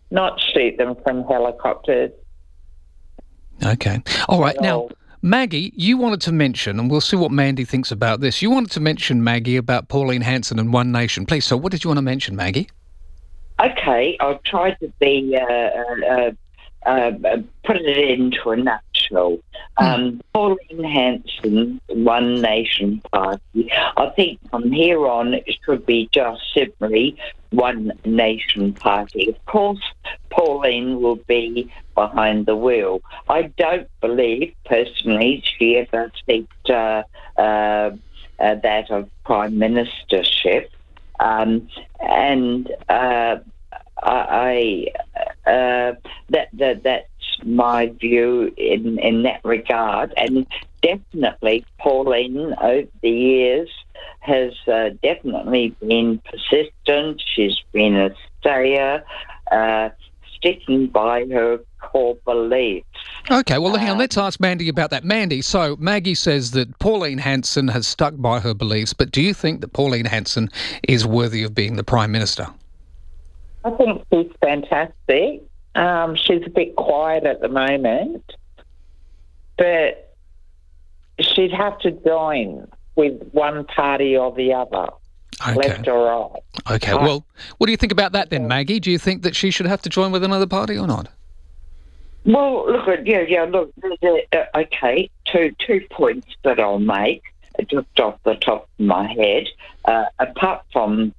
not shoot them from helicopters. Okay. All right. At Now, all. Maggie, you wanted to mention, and we'll see what Mandy thinks about this. You wanted to mention, Maggie, about Pauline Hanson and One Nation. Please, so what did you want to mention, Maggie? Okay, I'll try to be put it into a nutshell. Pauline Hanson, One Nation Party. I think from here on it should be just simply One Nation Party. Of course, Pauline will be behind the wheel. I don't believe, personally, she ever seeked that of Prime Ministership. That's my view in that regard, and definitely Pauline over the years has definitely been persistent. She's been a stayer, sticking by her core beliefs. Okay, well, hang on. Let's ask Mandy about that. Mandy, so Maggie says that Pauline Hanson has stuck by her beliefs, but do you think that Pauline Hanson is worthy of being the Prime Minister? I think she's fantastic. She's a bit quiet at the moment, but she'd have to join with one party or the other, left or right. Okay, well, what do you think about that then, Maggie? Do you think that she should have to join with another party or not? Well, look, okay, two points that I'll make just off the top of my head. Apart from,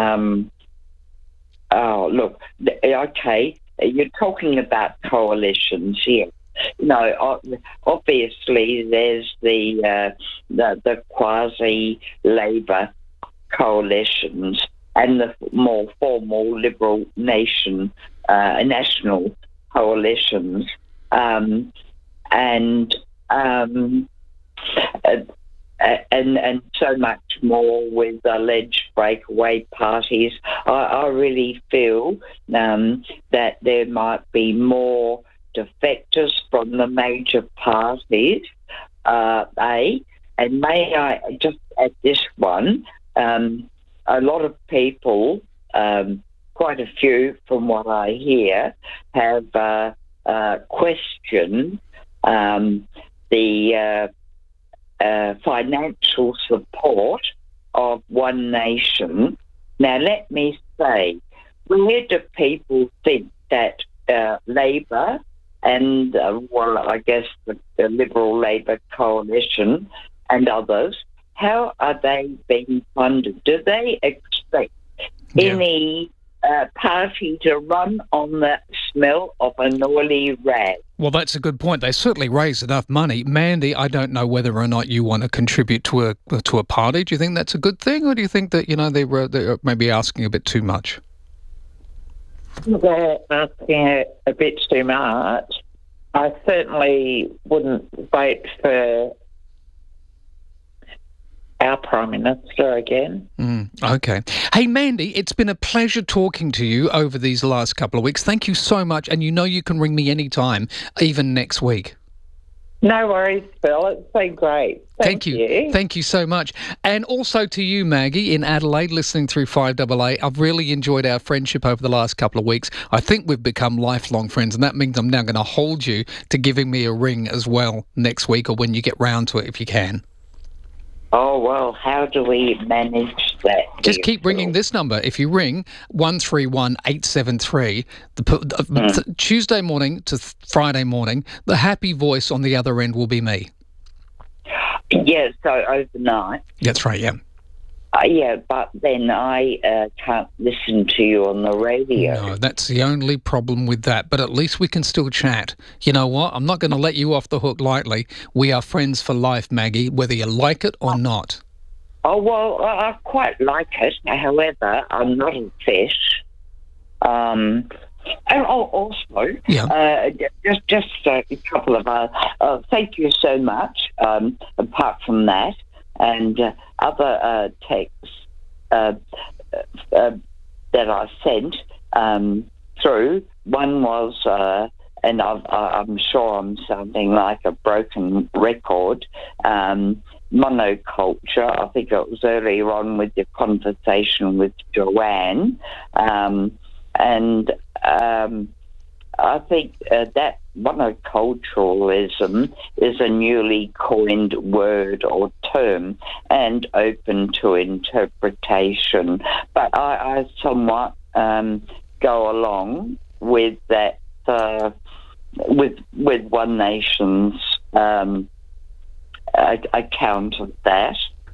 okay, you're talking about coalitions here. You know, obviously there's the quasi-Labor coalitions and the more formal Liberal national coalitions, and so much more with alleged breakaway parties. I really feel that there might be more defectors from the major parties, and may I just add this one, a lot of people, quite a few from what I hear, have questioned the financial support of One Nation. Now, let me say, where do people think that Labor and, I guess the Liberal Labor coalition and others, how are they being funded? Do they expect any party to run on the smell of an oily rag? Well, that's a good point. They certainly raise enough money. Mandy, I don't know whether or not you want to contribute to a party. Do you think that's a good thing, or do you think that they're maybe asking a bit too much? They're asking a bit too much. I certainly wouldn't vote for our Prime Minister again. Okay. Hey, Mandy, it's been a pleasure talking to you over these last couple of weeks. Thank you so much. And you know you can ring me anytime, even next week. No worries, Phil. It's been great. Thank you. Thank you so much. And also to you, Maggie, in Adelaide, listening through 5AA. I've really enjoyed our friendship over the last couple of weeks. I think we've become lifelong friends, and that means I'm now going to hold you to giving me a ring as well next week, or when you get round to it, if you can. Oh, well, how do we manage that? Just keep ringing this number. If you ring 131 873, Tuesday morning to Friday morning, the happy voice on the other end will be me. Yeah, so overnight. That's right, yeah. Yeah, but then I can't listen to you on the radio. No, that's the only problem with that. But at least we can still chat. You know what? I'm not going to let you off the hook lightly. We are friends for life, Maggie, whether you like it or not. Oh, well, I quite like it. However, I'm not a fish. And also, just a couple of thank you so much. Apart from that, and other texts that I sent through. One was, and I'm sure I'm sounding like a broken record, monoculture. I think it was earlier on with your conversation with Joanne. And I think that monoculturalism is a newly coined word or term and open to interpretation. But I somewhat go along with that, with One Nation's account of that.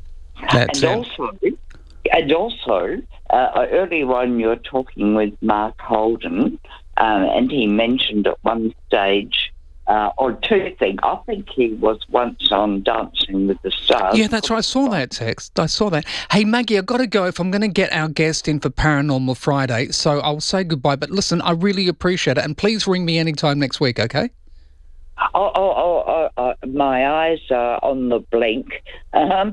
And also, earlier on you were talking with Mark Holden, and he mentioned at one stage, or two things. I think he was once on Dancing with the Stars. Yeah, that's right. I saw that text. I saw that. Hey, Maggie, I've got to go if I'm going to get our guest in for Paranormal Friday, so I'll say goodbye. But listen, I really appreciate it, and please ring me anytime next week, okay? My eyes are on the blink. But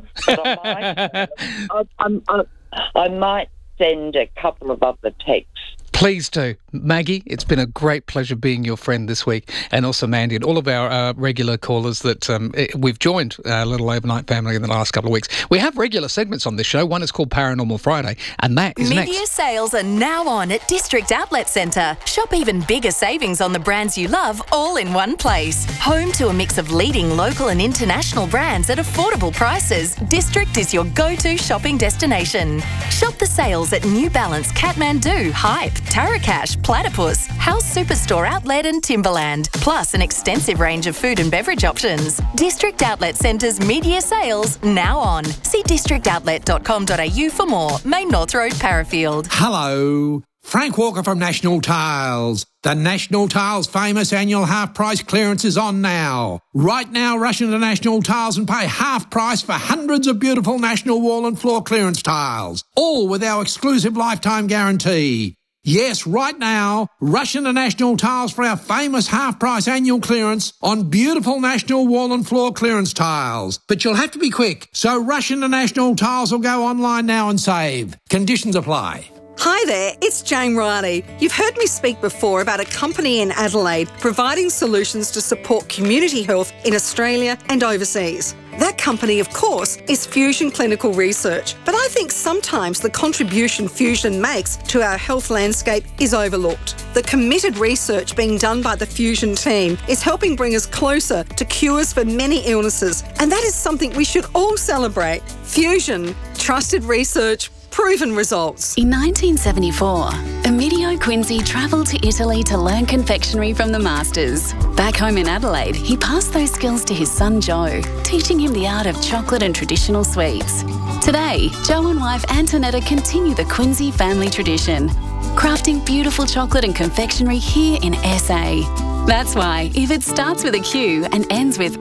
I might send a couple of other texts. Please do. Maggie, it's been a great pleasure being your friend this week, and also Mandy and all of our regular callers that we've joined our little overnight family in the last couple of weeks. We have regular segments on this show. One is called Paranormal Friday, and that is next. Media sales are now on at District Outlet Centre. Shop even bigger savings on the brands you love all in one place. Home to a mix of leading local and international brands at affordable prices, District is your go-to shopping destination. Shop the sales at New Balance, Kathmandu, Hype, Tarakash, Platypus, House Superstore Outlet and Timberland, plus an extensive range of food and beverage options. District Outlet Centre's media sales now on. See districtoutlet.com.au for more. Main North Road, Parafield. Hello, Frank Walker from National Tiles. The National Tiles famous annual half-price clearance is on now. Right now, rush into National Tiles and pay half price for hundreds of beautiful National wall and floor clearance tiles, all with our exclusive lifetime guarantee. Yes, right now, rush into National Tiles for our famous half-price annual clearance on beautiful National wall and floor clearance tiles. But you'll have to be quick, so rush into National Tiles or go online now and save. Conditions apply. Hi there, it's Jane Riley. You've heard me speak before about a company in Adelaide providing solutions to support community health in Australia and overseas. That company, of course, is Fusion Clinical Research, but I think sometimes the contribution Fusion makes to our health landscape is overlooked. The committed research being done by the Fusion team is helping bring us closer to cures for many illnesses, and that is something we should all celebrate. Fusion, trusted research, proven results. In 1974, Amidio Quincy travelled to Italy to learn confectionery from the masters. Back home in Adelaide, he passed those skills to his son Joe, teaching him the art of chocolate and traditional sweets. Today, Joe and wife Antonetta continue the Quincy family tradition, crafting beautiful chocolate and confectionery here in SA. That's why, if it starts with a Q and ends with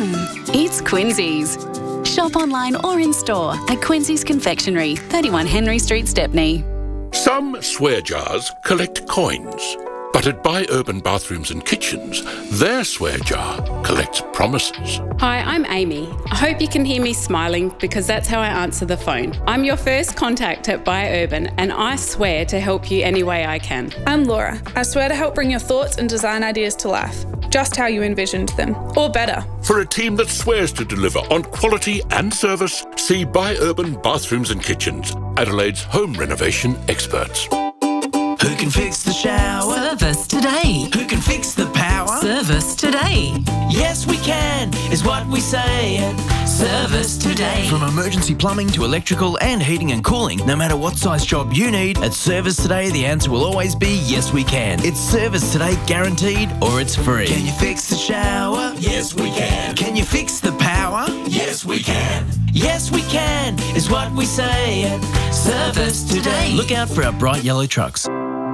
it's Quincy's. Shop online or in store at Quincy's Confectionery, 31 Henry Street, Stepney. Some swear jars collect coins, but at Buy Urban Bathrooms and Kitchens, their swear jar collects promises. Hi, I'm Amy. I hope you can hear me smiling because that's how I answer the phone. I'm your first contact at Buy Urban, and I swear to help you any way I can. I'm Laura. I swear to help bring your thoughts and design ideas to life, just how you envisioned them, or better. For a team that swears to deliver on quality and service, see Buy Urban Bathrooms and Kitchens, Adelaide's home renovation experts. Who can fix the shower? Service today. Who can fix the power? Service today. Yes, we can, is what we say at Service Today. From emergency plumbing to electrical and heating and cooling, no matter what size job you need, at Service Today, the answer will always be yes, we can. It's Service Today guaranteed, or it's free. Can you fix the shower? Yes, we can. Can you fix the power? Yes, we can. Yes, we can, is what we say at Service Today. Look out for our bright yellow trucks.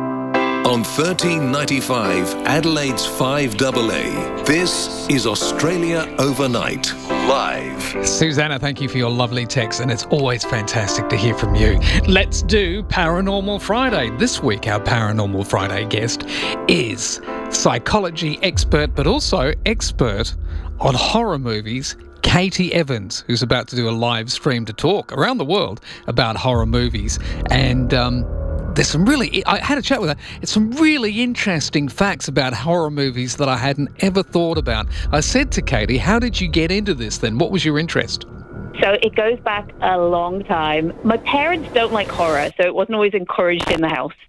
On 1395 Adelaide's 5AA, this is Australia Overnight, live. Susanna, thank you for your lovely text, and it's always fantastic to hear from you. Let's do Paranormal Friday. This week, our Paranormal Friday guest is psychology expert, but also expert on horror movies, Katie Evans, who's about to do a live stream to talk around the world about horror movies. And there's some really, I had a chat with her, it's some really interesting facts about horror movies that I hadn't ever thought about. I said to Katie, how did you get into this then? What was your interest? So it goes back a long time. My parents don't like horror, so it wasn't always encouraged in the house.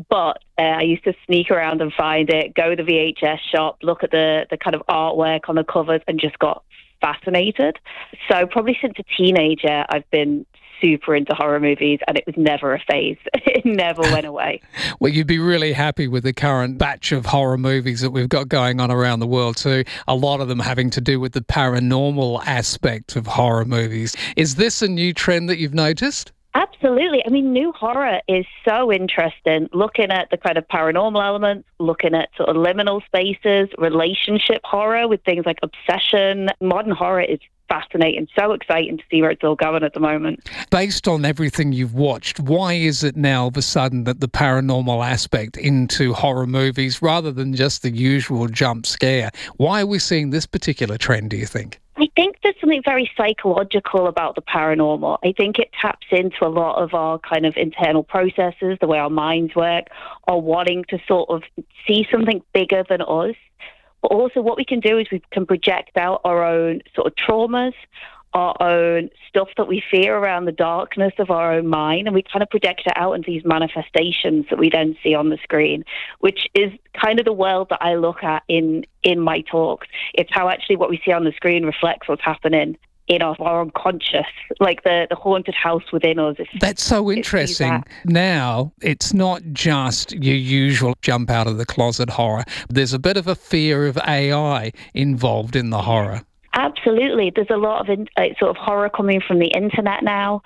But I used to sneak around and find it, go to the VHS shop, look at the kind of artwork on the covers, and just got fascinated. So probably since a teenager, I've been super into horror movies, and it was never a phase. It never went away. Well, you'd be really happy with the current batch of horror movies that we've got going on around the world too. A lot of them having to do with the paranormal aspect of horror movies. Is this a new trend that you've noticed? Absolutely. I mean, new horror is so interesting, looking at the kind of paranormal elements, looking at sort of liminal spaces, relationship horror with things like obsession. Modern horror is fascinating, so exciting to see where it's all going at the moment. Based on everything you've watched, why is it now all of a sudden that the paranormal aspect into horror movies, rather than just the usual jump scare, why are we seeing this particular trend, do you think? I think there's something very psychological about the paranormal. I think it taps into a lot of our kind of internal processes, the way our minds work, or wanting to sort of see something bigger than us. But also what we can do is we can project out our own sort of traumas, our own stuff that we fear around the darkness of our own mind, and we kind of project it out into these manifestations that we then see on the screen, which is kind of the world that I look at in my talks. It's how actually what we see on the screen reflects what's happening in our unconscious, like the haunted house within us. That's so interesting. Now, it's not just your usual jump out of the closet horror. There's a bit of a fear of AI involved in the horror. Absolutely. There's a lot of sort of horror coming from the internet now.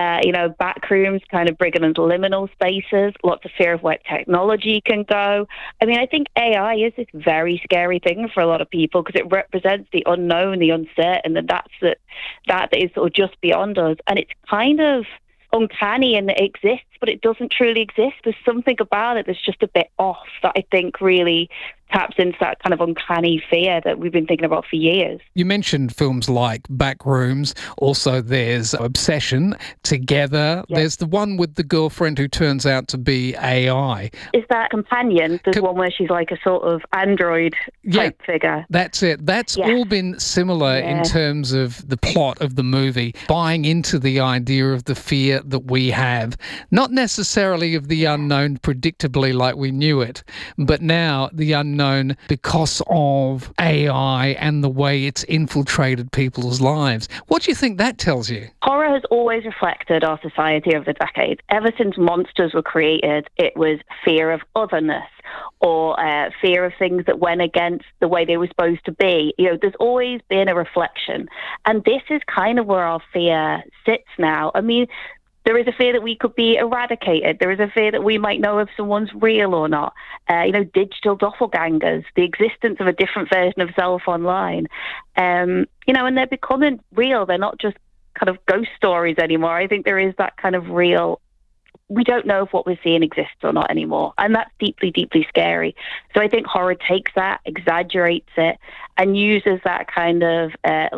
Back rooms kind of bringing into liminal spaces, lots of fear of where technology can go. I mean, I think AI is this very scary thing for a lot of people because it represents the unknown, the uncertain, and that is sort of just beyond us. And it's kind of uncanny in that it exists, but it doesn't truly exist. There's something about it that's just a bit off that I think really taps into that kind of uncanny fear that we've been thinking about for years. You mentioned films like Backrooms. Also, there's Obsession, Together. Yep. There's the one with the girlfriend who turns out to be AI. Is that Companion? There's one where she's like a sort of android type figure. That's it. That's all been similar in terms of the plot of the movie, buying into the idea of the fear that we have. Not necessarily of the unknown predictably like we knew it, but now the unknown because of AI and the way it's infiltrated people's lives. What do you think that tells you? Horror has always reflected our society over the decades. Ever since monsters were created, it was fear of otherness or fear of things that went against the way they were supposed to be. There's always been a reflection. And this is kind of where our fear sits now. I mean, there is a fear that we could be eradicated. There is a fear that we might know if someone's real or not. Digital doppelgangers, the existence of a different version of self online. And they're becoming real. They're not just kind of ghost stories anymore. I think there is that kind of real, we don't know if what we're seeing exists or not anymore. And that's deeply, deeply scary. So I think horror takes that, exaggerates it, and uses that kind of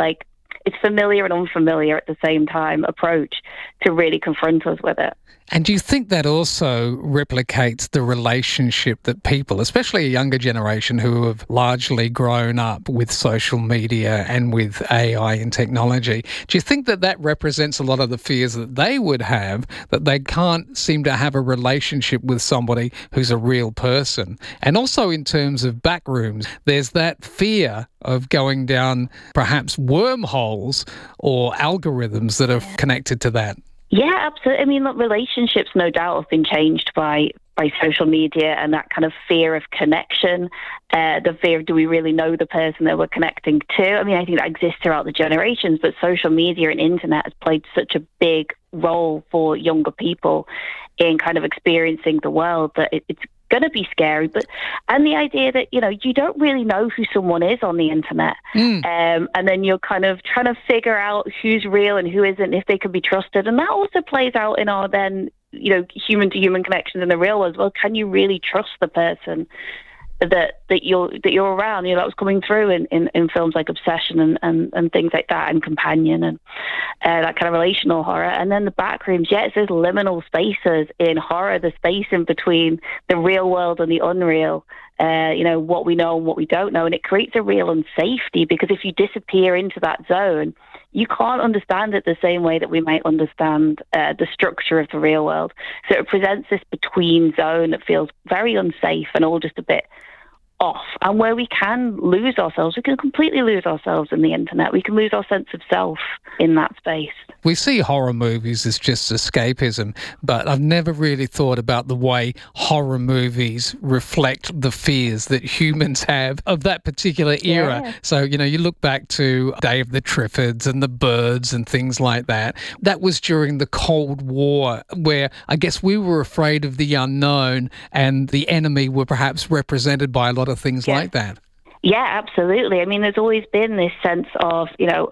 it's familiar and unfamiliar at the same time approach to really confront us with it. And do you think that also replicates the relationship that people, especially a younger generation who have largely grown up with social media and with AI and technology, do you think that that represents a lot of the fears that they would have, that they can't seem to have a relationship with somebody who's a real person? And also in terms of Backrooms, there's that fear of going down perhaps wormholes or algorithms that are connected to that. Yeah, absolutely. I mean, look, relationships no doubt have been changed by social media and that kind of fear of connection, the fear of do we really know the person that we're connecting to? I mean, I think that exists throughout the generations, but social media and internet has played such a big role for younger people in kind of experiencing the world that it's going to be scary. And the idea that, you don't really know who someone is on the internet. And then you're kind of trying to figure out who's real and who isn't, if they can be trusted. And that also plays out in our then, human to human connections in the real world. Well, can you really trust the person that you're around? That was coming through in films like Obsession and things like that, and Companion and that kind of relational horror. And then the Backrooms, it's those liminal spaces in horror, the space in between the real world and the unreal. what we know and what we don't know. And it creates a real unsafety, because if you disappear into that zone, you can't understand it the same way that we might understand the structure of the real world. So it presents this between zone that feels very unsafe and all just a bit off, and where we can lose ourselves. We can completely lose ourselves in the internet. We can lose our sense of self in that space. We see horror movies as just escapism, but I've never really thought about the way horror movies reflect the fears that humans have of that particular era. Yeah. So, you look back to Day of the Triffids and the Birds and things like that. That was during the Cold War, where I guess we were afraid of the unknown, and the enemy were perhaps represented by a lot of things like that. Yeah, absolutely. I mean, there's always been this sense of,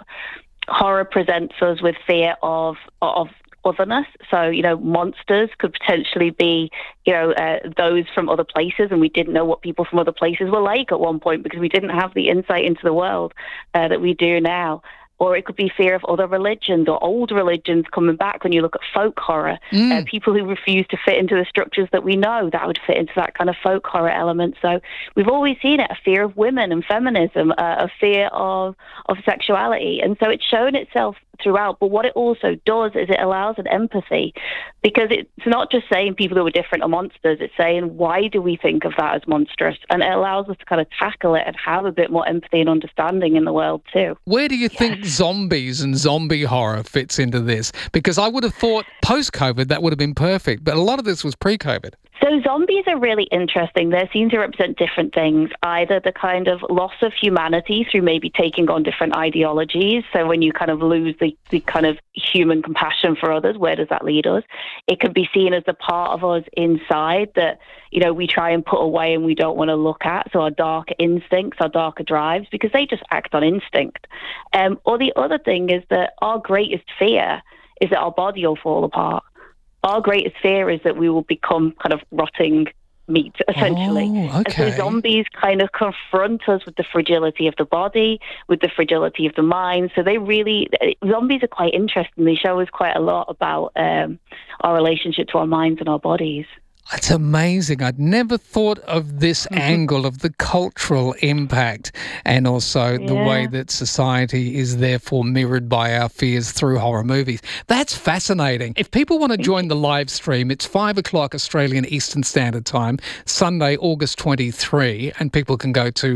horror presents us with fear of otherness. So, monsters could potentially be, those from other places, and we didn't know what people from other places were like at one point because we didn't have the insight into the world that we do now. Or it could be fear of other religions or old religions coming back. When you look at folk horror, people who refuse to fit into the structures that we know, that would fit into that kind of folk horror element. So we've always seen it, a fear of women and feminism, a fear of sexuality. And so it's shown itself throughout. But what it also does is it allows an empathy, because it's not just saying people who are different are monsters. It's saying, why do we think of that as monstrous? And it allows us to kind of tackle it and have a bit more empathy and understanding in the world too. Where do you think zombies and zombie horror fits into this? Because I would have thought post-COVID that would have been perfect, but a lot of this was pre-COVID. So zombies are really interesting. They seem to represent different things, either the kind of loss of humanity through maybe taking on different ideologies. So when you kind of lose the kind of human compassion for others, where does that lead us? It could be seen as the part of us inside that, we try and put away and we don't want to look at. So our darker instincts, our darker drives, because they just act on instinct. Or the other thing is that our greatest fear is that our body will fall apart. Our greatest fear is that we will become kind of rotting meat, essentially. Oh, okay. And so zombies kind of confront us with the fragility of the body, with the fragility of the mind. So zombies are quite interesting. They show us quite a lot about our relationship to our minds and our bodies. It's amazing. I'd never thought of this angle of the cultural impact, and also the way that society is therefore mirrored by our fears through horror movies. That's fascinating. If people want to join the live stream, it's 5:00 Australian Eastern Standard Time, Sunday, August 23, and people can go to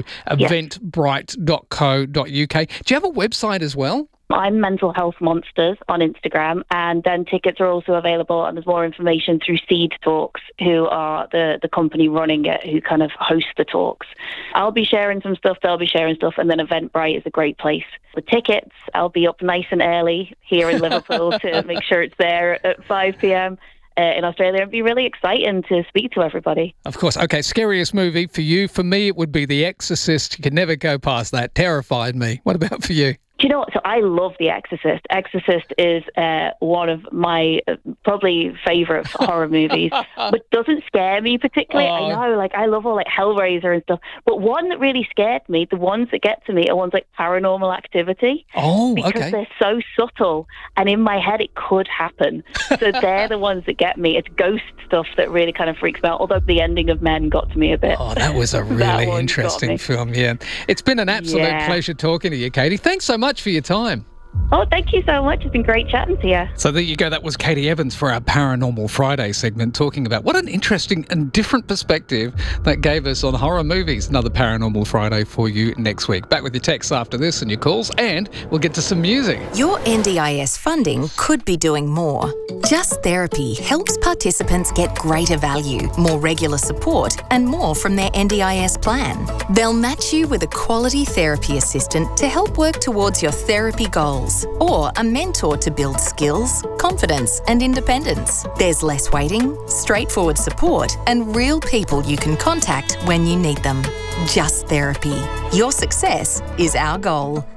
eventbrite.co.uk. Do you have a website as well? I'm Mental Health Monsters on Instagram, and then tickets are also available, and there's more information through Seed Talks, who are the company running it, who kind of host the talks. I'll be sharing some stuff, they'll be sharing stuff, and then Eventbrite is a great place. The tickets, I'll be up nice and early here in Liverpool to make sure it's there at 5 p.m. In Australia. It'd be really exciting to speak to everybody. Of course. Okay, scariest movie for you? For me, it would be The Exorcist. You can never go past that. Terrified me. What about for you? Do you know what? So I love The Exorcist. Exorcist is one of my probably favourite horror movies, but doesn't scare me particularly. I know, I love all Hellraiser and stuff, but one that really scared me, the ones that get to me are ones like Paranormal Activity. Oh, because they're so subtle, and in my head it could happen. So they're the ones that get me. It's ghost stuff that really kind of freaks me out, although the ending of Men got to me a bit. Oh, that was a really interesting film, yeah. It's been an absolute pleasure talking to you, Katie. Thanks so much for your time. Oh, thank you so much. It's been great chatting to you. So there you go. That was Katie Evans for our Paranormal Friday segment, talking about what an interesting and different perspective that gave us on horror movies. Another Paranormal Friday for you next week. Back with your texts after this and your calls, and we'll get to some music. Your NDIS funding could be doing more. Just Therapy helps participants get greater value, more regular support, and more from their NDIS plan. They'll match you with a quality therapy assistant to help work towards your therapy goals, or a mentor to build skills, confidence, and independence. There's less waiting, straightforward support, and real people you can contact when you need them. Just Therapy. Your success is our goal.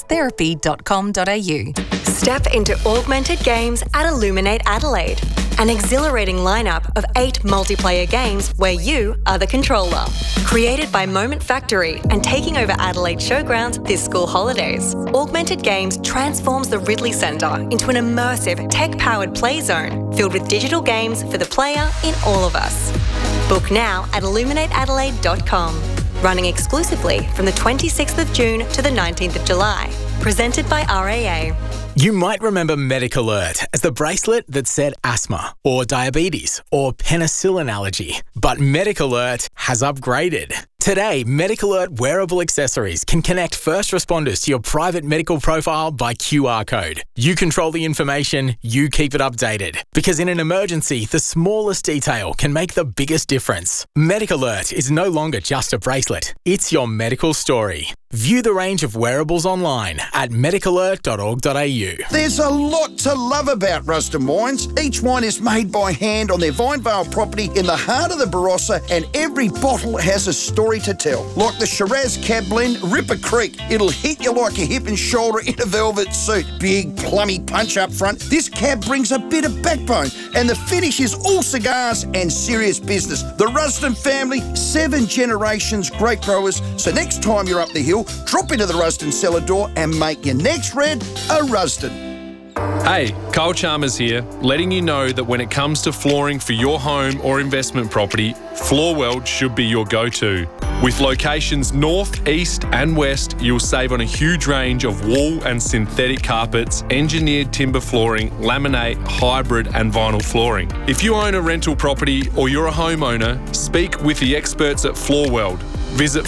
justtherapy.com.au. Step into Augmented Games at Illuminate Adelaide, an exhilarating lineup of 8 multiplayer games where you are the controller. Created by Moment Factory and taking over Adelaide Showgrounds this school holidays, Augmented Games transforms the Ridley Centre into an immersive, tech-powered play zone filled with digital games for the player in all of us. Book now at illuminateadelaide.com. Running exclusively from the 26th of June to the 19th of July. Presented by RAA. You might remember MedicAlert as the bracelet that said asthma or diabetes or penicillin allergy. But MedicAlert has upgraded. Today, MedicAlert wearable accessories can connect first responders to your private medical profile by QR code. You control the information, you keep it updated. Because in an emergency, the smallest detail can make the biggest difference. MedicAlert is no longer just a bracelet, it's your medical story. View the range of wearables online at medicalert.org.au. There's a lot to love about Rusden Wines. Each wine is made by hand on their Vinevale property in the heart of the Barossa, and every bottle has a story to tell. Like the Shiraz Cab Blend, Ripper Creek. It'll hit you like a hip and shoulder in a velvet suit. Big, plummy punch up front. This cab brings a bit of backbone, and the finish is all cigars and serious business. The Rusden family, 7 generations, great growers. So next time you're up the hill, drop into the Rusden cellar door and make your next red a Rusden. Hey, Kyle Chalmers here, letting you know that when it comes to flooring for your home or investment property, Floorworld should be your go-to. With locations north, east and west, you'll save on a huge range of wool and synthetic carpets, engineered timber flooring, laminate, hybrid and vinyl flooring. If you own a rental property or you're a homeowner, speak with the experts at Floorworld. Visit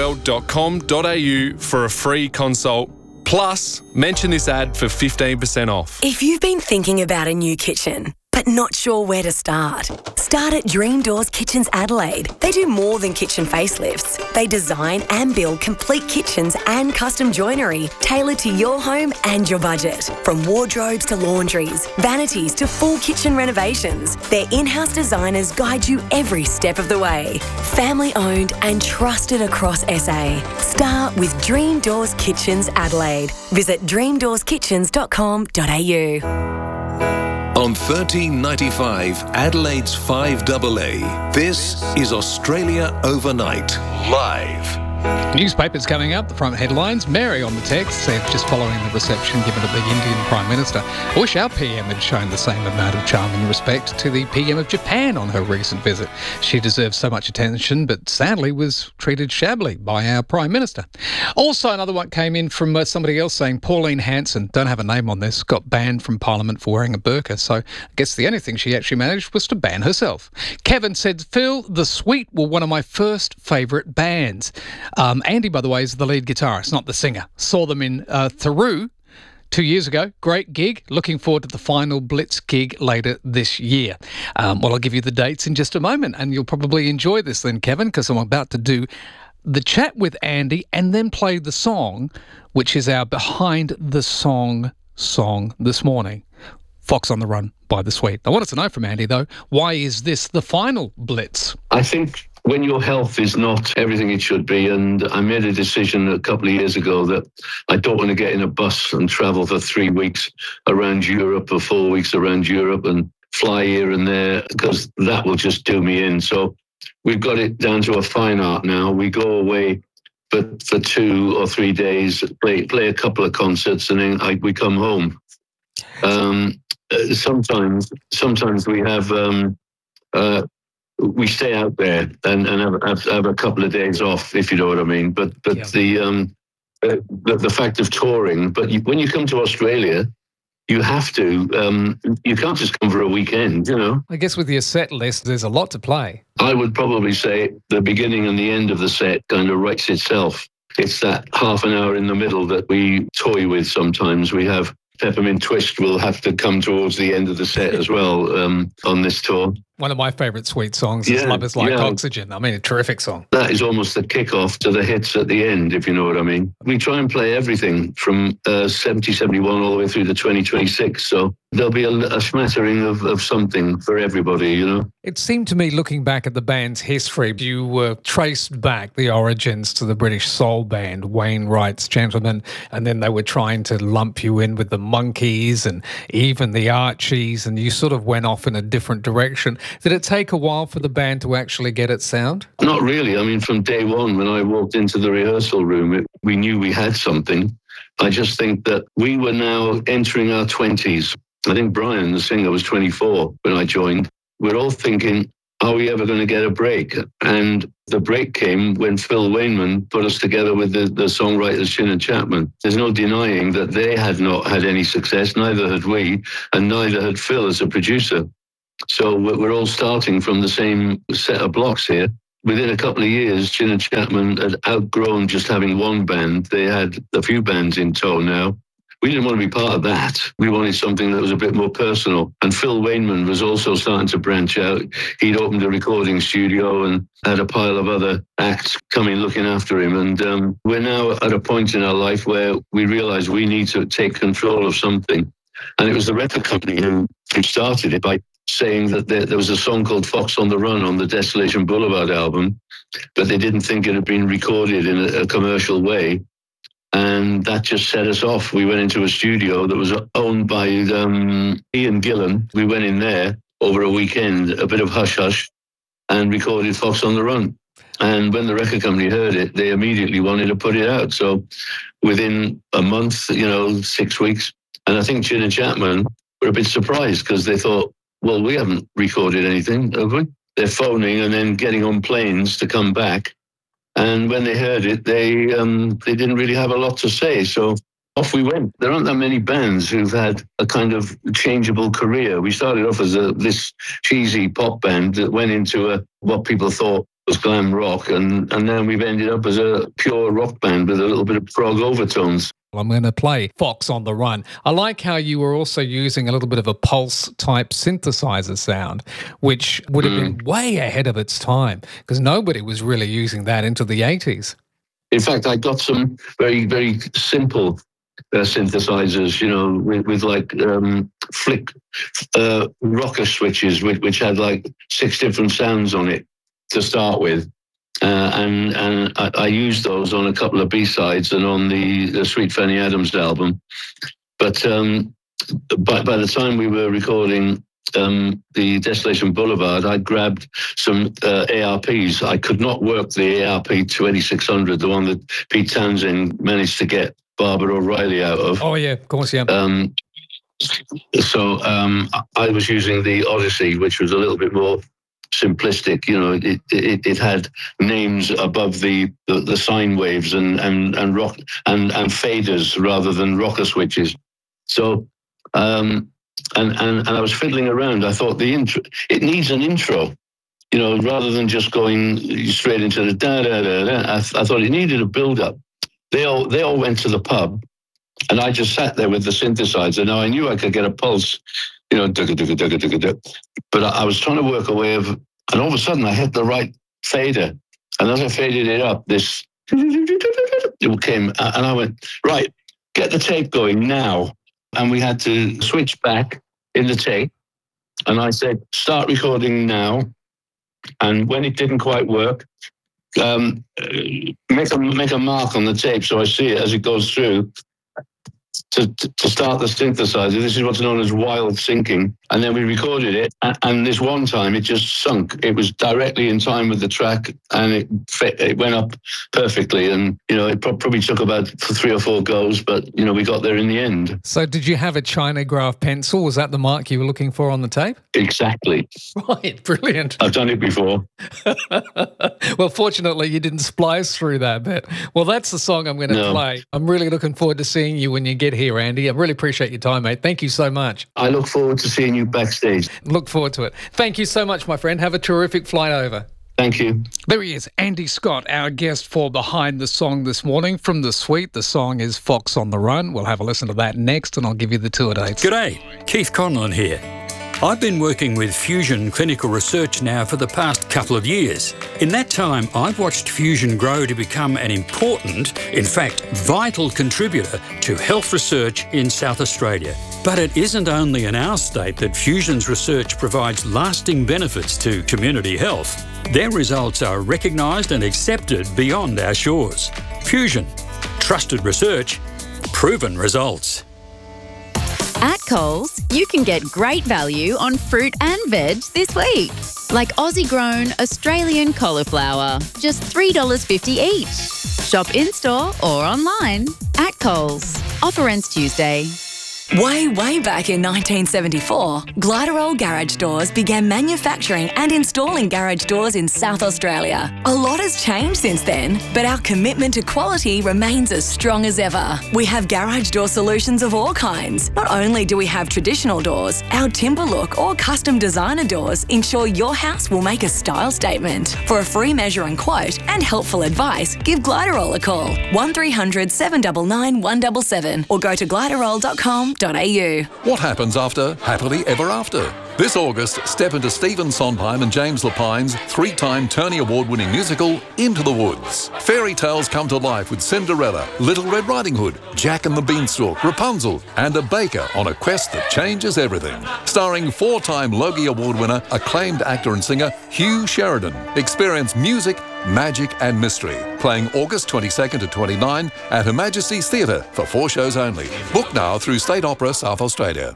floorworld.com.au for a free consult. Plus, mention this ad for 15% off. If you've been thinking about a new kitchen, but not sure where to start, start at Dream Doors Kitchens Adelaide. They do more than kitchen facelifts. They design and build complete kitchens and custom joinery tailored to your home and your budget. From wardrobes to laundries, vanities to full kitchen renovations, their in-house designers guide you every step of the way. Family owned and trusted across SA. Start with Dream Doors Kitchens Adelaide. Visit dreamdoorskitchens.com.au. On 1395 Adelaide's 5AA, this is Australia Overnight, live. Newspapers coming up, the front headlines. Mary on the text said, just following the reception given to the Indian Prime Minister, I wish our PM had shown the same amount of charm and respect to the PM of Japan on her recent visit. She deserves so much attention, but sadly was treated shabbily by our Prime Minister. Also, another one came in from somebody else saying Pauline Hanson, don't have a name on this, got banned from Parliament for wearing a burqa, so I guess the only thing she actually managed was to ban herself. Kevin said, Phil, The Sweet were one of my first favourite bands. Andy, by the way, is the lead guitarist, not the singer. Saw them in Theru 2 years ago. Great gig. Looking forward to the final Blitz gig later this year. Well, I'll give you the dates in just a moment, and you'll probably enjoy this then, Kevin, because I'm about to do the chat with Andy and then play the song, which is our Behind the Song this morning. Fox on the Run by The Sweet. I wanted to know from Andy, though, why is this the final Blitz? I think when your health is not everything it should be, and I made a decision a couple of years ago that I don't want to get in a bus and travel for 3 weeks around Europe or 4 weeks around Europe and fly here and there, because that will just do me in. So we've got it down to a fine art now. We go away for 2 or 3 days, play a couple of concerts, and then we come home. Sometimes we have we stay out there and have a couple of days off, if you know what I mean. But the fact of touring. But when you come to Australia, you have to. You can't just come for a weekend, you know. I guess with your set list, there's a lot to play. I would probably say the beginning and the end of the set kind of writes itself. It's that half an hour in the middle that we toy with sometimes. We have Peppermint Twist will have to come towards the end of the set as well on this tour. One of my favourite Sweet songs is Love Is Like Oxygen. I mean, a terrific song. That is almost the kick-off to the hits at the end, if you know what I mean. We try and play everything from 70, 71 all the way through to 2026. So there'll be a smattering of something for everybody, you know. It seemed to me, looking back at the band's history, you traced back the origins to the British soul band, Wainwright's Gentlemen, and then they were trying to lump you in with the Monkees and even the Archies, and you sort of went off in a different direction. Did it take a while for the band to actually get its sound? Not really. I mean, from day one, when I walked into the rehearsal room, we knew we had something. I just think that we were now entering our 20s. I think Brian, the singer, was 24 when I joined. We're all thinking, are we ever going to get a break? And the break came when Phil Wainman put us together with the songwriters Chin and Chapman. There's no denying that they had not had any success, neither had we, and neither had Phil as a producer. So we're all starting from the same set of blocks here. Within a couple of years, Chin and Chapman had outgrown just having one band. They had a few bands in tow now. We didn't want to be part of that. We wanted something that was a bit more personal. And Phil Wainman was also starting to branch out. He'd opened a recording studio and had a pile of other acts coming looking after him. And we're now at a point in our life where we realize we need to take control of something. And it was the record company who started it by saying that there was a song called Fox on the Run on the Desolation Boulevard album, but they didn't think it had been recorded in a commercial way. And that just set us off. We went into a studio that was owned by Ian Gillan. We went in there over a weekend, a bit of hush-hush, and recorded Fox on the Run. And when the record company heard it, they immediately wanted to put it out. So within a month, 6 weeks, and I think Chin and Chapman were a bit surprised because they thought, well, we haven't recorded anything, have we? They're phoning and then getting on planes to come back. And when they heard it, they didn't really have a lot to say. So off we went. There aren't that many bands who've had a kind of changeable career. We started off as this cheesy pop band that went into what people thought was glam rock. And now we've ended up as a pure rock band with a little bit of prog overtones. I'm going to play Fox on the Run. I like how you were also using a little bit of a pulse-type synthesizer sound, which would have been way ahead of its time because nobody was really using that into the 80s. In fact, I got some very, very simple synthesizers, with like flick rocker switches, which had like 6 different sounds on it to start with. And I used those on a couple of B-sides and on the Sweet Fanny Adams album. But by the time we were recording the Desolation Boulevard, I'd grabbed some ARPs. I could not work the ARP 2600, the one that Pete Townsend managed to get Barbara O'Reilly out of. Oh, yeah, of course, yeah. So I was using the Odyssey, which was a little bit more simplistic. It had names above the sine waves and rock and faders rather than rocker switches. So and I was fiddling around. I thought it needs an intro, rather than just going straight into the da da da da. I thought it needed a build up. They all went to the pub, and I just sat there with the synthesizer. Now I knew I could get a pulse. But I was trying to work a way of, and all of a sudden I hit the right fader. And as I faded it up, this it came, and I went, right, get the tape going now. And we had to switch back in the tape. And I said, start recording now. And when it didn't quite work, make a mark on the tape so I see it as it goes through. To start the synthesizer. This is what's known as wild syncing. And then we recorded it. And this one time it just sunk. It was directly in time with the track and it went up perfectly. And, it probably took about 3 or 4 goes, but, we got there in the end. So did you have a Chinograph pencil? Was that the mark you were looking for on the tape? Exactly. Right, brilliant. I've done it before. Well, fortunately, you didn't splice through that bit. Well, that's the song I'm going to play. I'm really looking forward to seeing you when you get here, Andy. I really appreciate your time, mate. Thank you so much. I look forward to seeing you backstage. Look forward to it. Thank you so much, my friend. Have a terrific flight over. Thank you. There he is, Andy Scott, our guest for Behind the Song this morning from The Suite. The song is Fox on the Run. We'll have a listen to that next, and I'll give you the tour dates. G'day, Keith Conlon here. I've been working with Fusion Clinical Research now for the past couple of years. In that time, I've watched Fusion grow to become an important, in fact, vital contributor to health research in South Australia. But it isn't only in our state that Fusion's research provides lasting benefits to community health. Their results are recognised and accepted beyond our shores. Fusion. Trusted research. Proven results. At Coles, you can get great value on fruit and veg this week. Like Aussie-grown Australian cauliflower, just $3.50 each. Shop in-store or online at Coles. Offer ends Tuesday. Way back in 1974, Gliderol Garage Doors began manufacturing and installing garage doors in South Australia. A lot has changed since then, but our commitment to quality remains as strong as ever. We have garage door solutions of all kinds. Not only do we have traditional doors, our timber look or custom designer doors ensure your house will make a style statement. For a free measure and quote and helpful advice, give Gliderol a call, 1300 799 177, or go to gliderol.com.au. What happens after Happily Ever After? This August, step into Stephen Sondheim and James Lapine's 3-time Tony Award-winning musical, Into the Woods. Fairy tales come to life with Cinderella, Little Red Riding Hood, Jack and the Beanstalk, Rapunzel, and a baker on a quest that changes everything. Starring 4-time Logie Award winner, acclaimed actor and singer Hugh Sheridan. Experience music, magic and mystery. Playing August 22nd to 29 at Her Majesty's Theatre for 4 shows only. Book now through State Opera South Australia.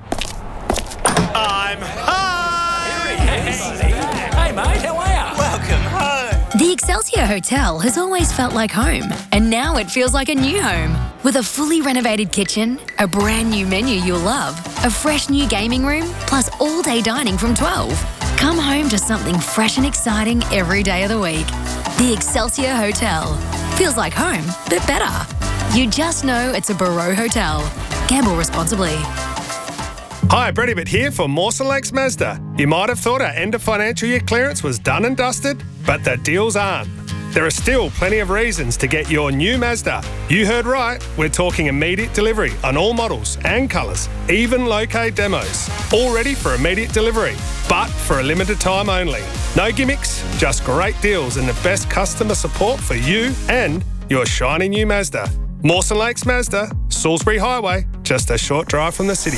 I'm home! Hey mate, how are you? Welcome home! The Excelsior Hotel has always felt like home, and now it feels like a new home. With a fully renovated kitchen, a brand new menu you'll love, a fresh new gaming room, plus all-day dining from 12. Come home to something fresh and exciting every day of the week. The Excelsior Hotel. Feels like home, but better. You just know it's a Barreau Hotel. Gamble responsibly. Hi, Brett Ibbott here for Mawson Lakes Mazda. You might have thought our end of financial year clearance was done and dusted, but the deals aren't. There are still plenty of reasons to get your new Mazda. You heard right, we're talking immediate delivery on all models and colours, even low-K demos. All ready for immediate delivery, but for a limited time only. No gimmicks, just great deals and the best customer support for you and your shiny new Mazda. Mawson Lakes Mazda, Salisbury Highway, just a short drive from the city.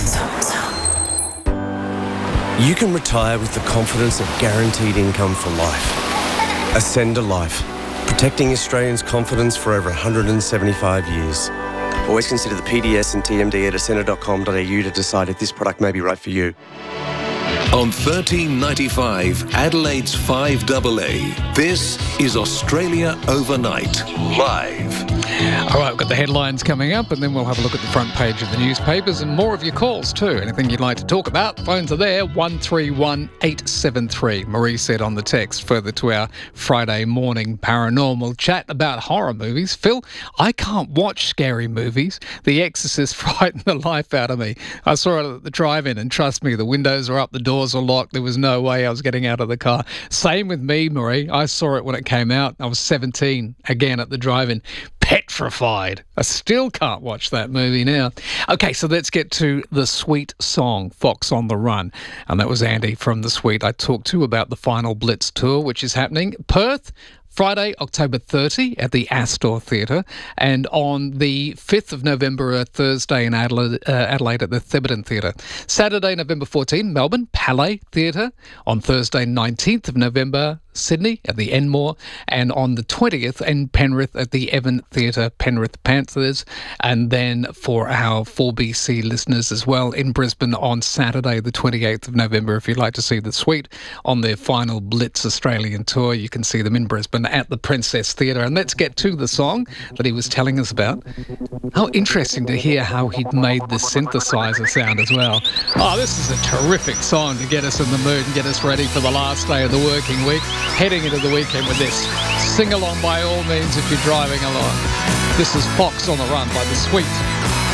You can retire with the confidence of guaranteed income for life. Ascender Life, protecting Australians' confidence for over 175 years. Always consider the PDS and TMD at ascender.com.au to decide if this product may be right for you. On 1395 Adelaide's 5AA, this is Australia Overnight, live. All right, we've got the headlines coming up, and then we'll have a look at the front page of the newspapers and more of your calls too. Anything you'd like to talk about, phones are there, 131873. Marie said on the text, further to our Friday morning paranormal chat about horror movies. Phil, I can't watch scary movies. The Exorcist frightened the life out of me. I saw it at the drive-in, and trust me, the windows were up, the doors were locked. There was no way I was getting out of the car. Same with me, Marie. I saw it when it came out. I was 17, again at the drive-in. Petrified. I still can't watch that movie now. Okay, so let's get to the Sweet song, Fox on the Run. And that was Andy from the Sweet I talked to about the final Blitz tour, which is happening. Perth, Friday, October 30 at the Astor Theatre, and on the 5th of November, Thursday in Adelaide at the Thebarton Theatre. Saturday, November 14, Melbourne, Palais Theatre. On Thursday, 19th of November, Sydney at the Enmore, and on the 20th in Penrith at the Evan Theatre, Penrith Panthers. And then for our 4BC listeners as well, in Brisbane on Saturday, the 28th of November. If you'd like to see the Sweet on their final Blitz Australian tour, you can see them in Brisbane at the Princess Theatre. And let's get to the song that he was telling us about. How interesting to hear how he'd made the synthesizer sound as well. Oh, this is a terrific song to get us in the mood and get us ready for the last day of the working week. Heading into the weekend with this. Sing along by all means if you're driving along. This is Fox on the Run by The Sweet.